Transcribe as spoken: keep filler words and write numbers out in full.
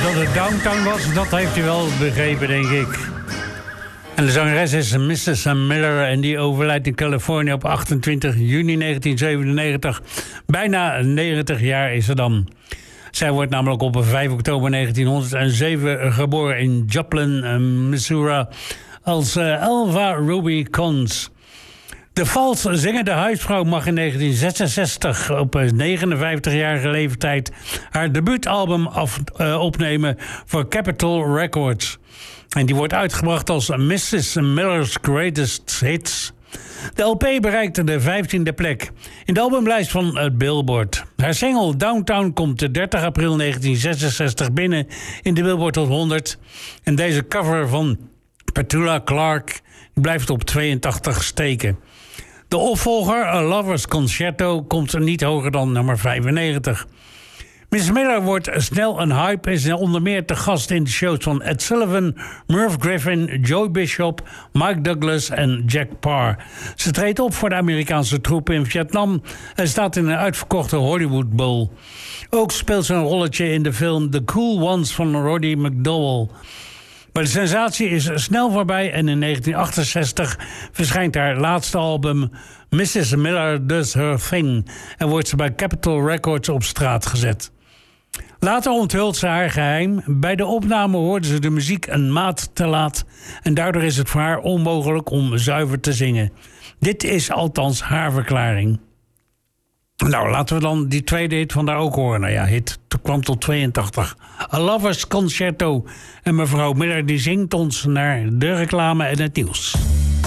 dat het Downtown was, dat heeft u wel begrepen, denk ik. En de zangeres is missus Miller en die overlijdt in Californië op achtentwintig juni negentien zevenennegentig. Bijna negentig jaar is ze dan. Zij wordt namelijk op vijf oktober negentienhonderdzeven geboren in Joplin, Missouri, als uh, Elva Ruby Cons. De vals zingende huisvrouw mag in negentien zesenzestig op negenenvijftigjarige leeftijd haar debuutalbum af, uh, opnemen voor Capitol Records. En die wordt uitgebracht als missus Miller's Greatest Hits. De L P bereikte de vijftiende plek in de albumlijst van het Billboard. Haar single Downtown komt dertig april negentien zesenzestig binnen in de Billboard Hot honderd. En deze cover van Petula Clark blijft op tweeëntachtig steken. De opvolger, A Lover's Concerto, komt niet hoger dan nummer vijfennegentig. Miss Miller wordt snel een hype en is onder meer te gast in de shows van Ed Sullivan, Merv Griffin, Joey Bishop, Mike Douglas en Jack Parr. Ze treedt op voor de Amerikaanse troepen in Vietnam en staat in een uitverkochte Hollywood Bowl. Ook speelt ze een rolletje in de film The Cool Ones van Roddy McDowell. Maar de sensatie is snel voorbij en in negentien achtenzestig verschijnt haar laatste album missus Miller Does Her Thing en wordt ze bij Capitol Records op straat gezet. Later onthult ze haar geheim. Bij de opname hoorde ze de muziek een maat te laat en daardoor is het voor haar onmogelijk om zuiver te zingen. Dit is althans haar verklaring. Nou, laten we dan die tweede hit van daar ook horen. Nou ja, hit kwam tot tweeëntachtig. A Lover's Concerto. En mevrouw Miller die zingt ons naar de reclame en het nieuws.